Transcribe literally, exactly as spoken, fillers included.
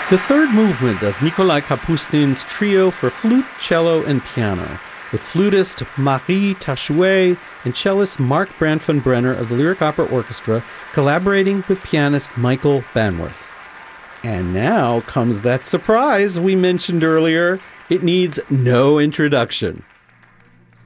The third movement of Nikolai Kapustin's trio for flute, cello, and piano, with flutist Marie Tachuet and cellist Mark Brand van Brenner of the Lyric Opera Orchestra collaborating with pianist Michael Banworth. And now comes that surprise we mentioned earlier. It needs no introduction.